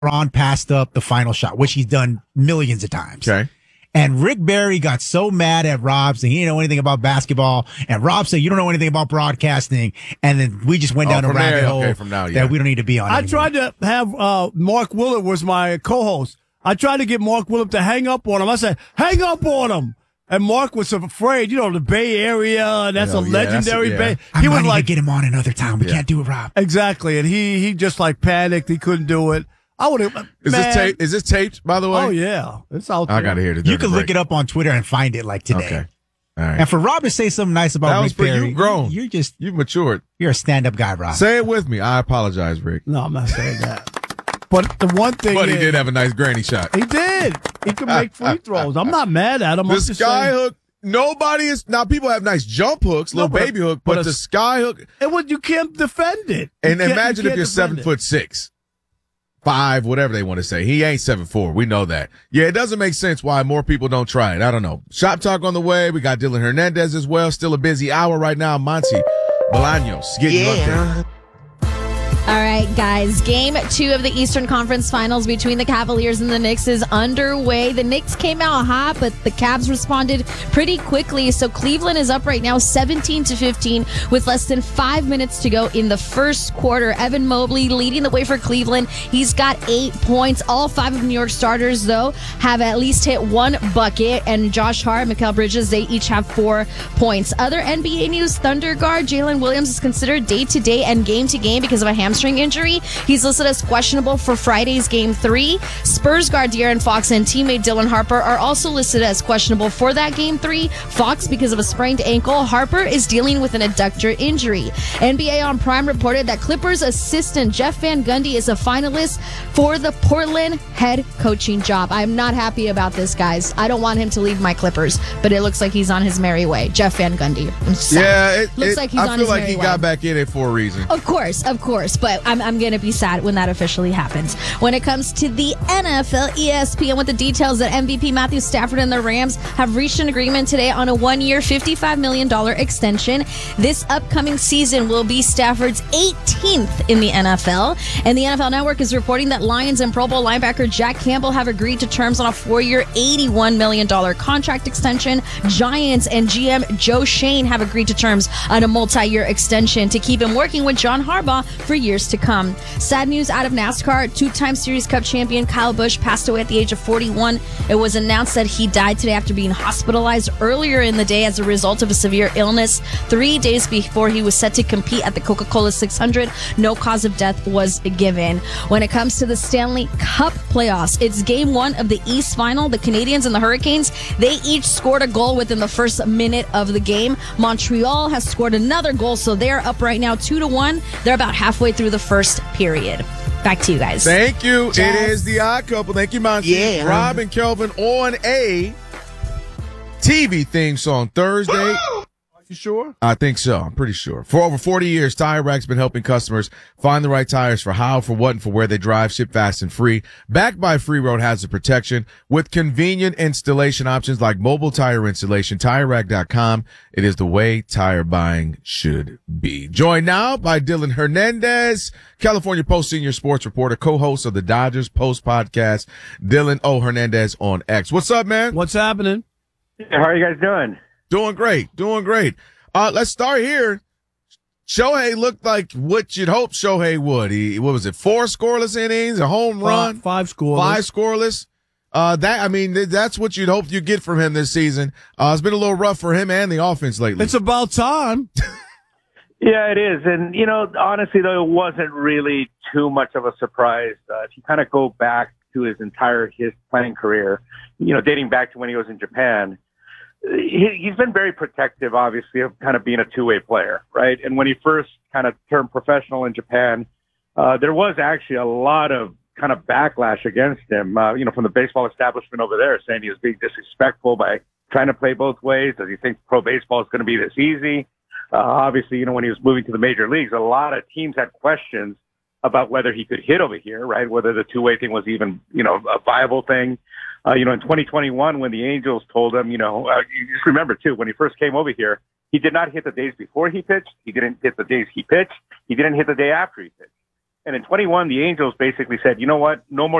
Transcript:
LeBron passed up the final shot, which he's done millions of times. Okay. And Rick Barry got so mad at Rob saying he didn't know anything about basketball. And Rob said, you don't know anything about broadcasting. And then we just went down a rabbit hole that we don't need to be on. I tried to have Mark Willard was my co-host. I tried to get Mark Willard to hang up on him. I said, hang up on him. And Mark was afraid, the Bay Area, and that's a legendary Bay. He was like, get him on another time. We can't do it, Rob. Exactly. And he just panicked. He couldn't do it. I would have. Is this taped, by the way? Oh, yeah. It's out there. I got to hear it. You can look it up on Twitter and find it like today. Okay. All right. And for Rob to say something nice about Rick Barry, you've grown. You've matured. You're a stand-up guy, Rob. Say it with me. I apologize, Rick. No, I'm not saying that. But the one thing But he did have a nice granny shot. He did. He could make free throws. I'm not mad at him. The sky hook. Nobody is now. People have nice jump hooks, little baby hook, but the sky hook. You can't defend it. And imagine if you're 7'6", 5, whatever they want to say. He ain't 7'4". We know that. Yeah, it doesn't make sense why more people don't try it. I don't know. Shop Talk on the way. We got Dylan Hernandez as well. Still a busy hour right now. Monty Bolaños getting you up there. All right, guys. Game 2 of the Eastern Conference Finals between the Cavaliers and the Knicks is underway. The Knicks came out hot, but the Cavs responded pretty quickly. So Cleveland is up right now 17-15 with less than 5 minutes to go in the first quarter. Evan Mobley leading the way for Cleveland. He's got 8 points. All 5 of New York starters, though, have at least hit 1 bucket. And Josh Hart and Mikal Bridges, they each have 4 points. Other NBA news, Thunder guard Jalen Williams is considered day-to-day and game-to-game because of a hamstring injury. He's listed as questionable for Friday's Game 3. Spurs guard De'Aaron Fox and teammate Dylan Harper are also listed as questionable for that Game 3. Fox because of a sprained ankle. Harper is dealing with an adductor injury. NBA on Prime reported that Clippers assistant Jeff Van Gundy is a finalist for the Portland head coaching job. I'm not happy about this, guys. I don't want him to leave my Clippers, but it looks like he's on his merry way. Jeff Van Gundy. Yeah, looks like he's on his merry way. I feel like he got back in it for a reason. Of course. But I'm going to be sad when that officially happens. When it comes to the NFL, ESPN with the details that MVP Matthew Stafford and the Rams have reached an agreement today on a 1-year, $55 million extension. This upcoming season will be Stafford's 18th in the NFL. And the NFL Network is reporting that Lions and Pro Bowl linebacker Jack Campbell have agreed to terms on a 4-year, $81 million contract extension. Giants and GM Joe Shane have agreed to terms on a multi-year extension to keep him working with John Harbaugh for years to come. Sad news out of NASCAR. 2-time Series Cup champion Kyle Busch passed away at the age of 41. It was announced that he died today after being hospitalized earlier in the day as a result of a severe illness. 3 days before he was set to compete at the Coca-Cola 600, no cause of death was given. When it comes to the Stanley Cup playoffs, it's Game 1 of the East Final. The Canadiens and the Hurricanes, they each scored a goal within the first minute of the game. Montreal has scored another goal, so they're up right now 2-1. They're about halfway through the first period. Back to you guys. Thank you. Yes. It is the Odd Couple. Thank you, Monty. Yeah. Rob and Kelvin on a TV theme song Thursday. You sure? I think so. I'm pretty sure. For over 40 years, Tire Rack's been helping customers find the right tires for how, for what, and for where they drive, ship fast and free. Backed by Free Road Hazard Protection with convenient installation options like mobile tire installation. TireRack.com. It is the way tire buying should be. Joined now by Dylan Hernandez, California Post senior sports reporter, co-host of the Dodgers Post podcast. Dylan O. Hernandez on X. What's up, man? What's happening? How are you guys doing? Doing great. Let's start here. Shohei looked like what you'd hope Shohei would. What was it? 4 scoreless innings, a home run, 5 scoreless. That's what you'd hope you get from him this season. It's been a little rough for him and the offense lately. It's about time. Yeah, it is. And, honestly, though, it wasn't really too much of a surprise. If you kind of go back to his playing career, dating back to when he was in Japan, he's been very protective, obviously, of kind of being a two-way player, right? And when he first kind of turned professional in Japan, there was actually a lot of kind of backlash against him, from the baseball establishment over there, saying he was being disrespectful by trying to play both ways. Does he think pro baseball is going to be this easy? Obviously, when he was moving to the major leagues, a lot of teams had questions about whether he could hit over here, right? Whether the two-way thing was even, a viable thing. In 2021, when the Angels told him, you just remember, too, when he first came over here, he did not hit the days before he pitched. He didn't hit the days he pitched. He didn't hit the day after he pitched. And in 21, the Angels basically said, you know what, no more